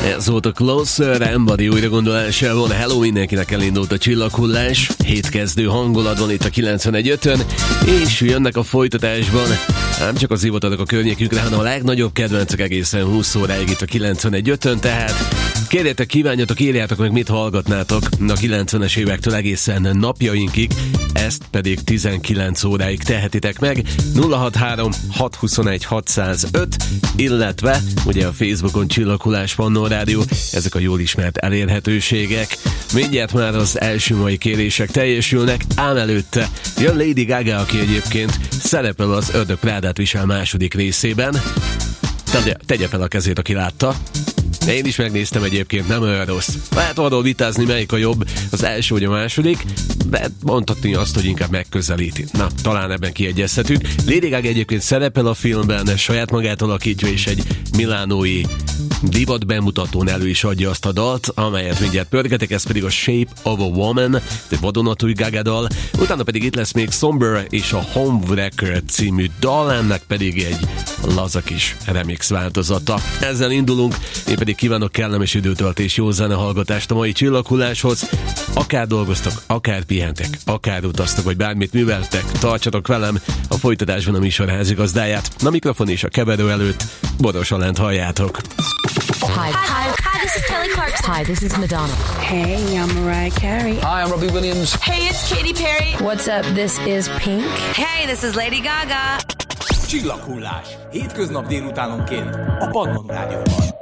Ez volt a Closer, Embody újra gondolással van. Hello, mindenkinek elindult a csillaghullás. Hétkezdő hangulat van itt a 91.5-ön, és jönnek a folytatásban nem csak az hivatalok a környékükre, hanem a legnagyobb kedvencek egészen 20 óráig itt a 91.5-ön, tehát kérjetek, kívánjatok, írjátok meg, mit hallgatnátok a 90-es évektől egészen napjainkig, ezt pedig 19 óráig tehetitek meg. 063 621 605, illetve ugye a Facebookon Csillaghullás Pannó Rádió, ezek a jól ismert elérhetőségek. Mindjárt már az első mai kérések teljesülnek, ám előtte jön Lady Gaga, aki egyébként szerepel az Ördög Prádát visel második részében. Tegye fel a kezét, aki látta. Én is megnéztem egyébként, nem olyan rossz. Lehet arról vitázni, melyik a jobb, az első vagy a második, de mondhatni azt, hogy inkább megközelíti. Na, talán ebben kiegyezhetünk. Lady Gaga egyébként szerepel a filmben, saját magát alakítja, és egy milánói divat bemutatón elő is adja azt a dalt, amelyet mindjárt pörgetek, ez pedig a Shape of a Woman, egy vadonatúj Gaga dal. Utána pedig itt lesz még Somber és a Homewrecker című dal, ennek pedig egy laza kis remix változata. Ezzel indulunk, én pedig kívánok kellemes időtöltés, jó zenehallgatást a mai csillaghulláshoz. Akár dolgoztok, akár pihentek, akár utaztok, vagy bármit műveltek, tartsatok velem a folytatásban a műsor házigazdáját. A mikrofon és a keverő előtt Boros Alánt halljátok. Hi, this is Kelly Clarkson. Hi, this is Madonna. Hey, I'm Mariah Carey. Hi, I'm Robbie Williams. Hey, it's Katy Perry. What's up? This is Pink. Hey, this is Lady Gaga. Csillaghullás. Hétköznap délutánonként a Pannon Rádióban.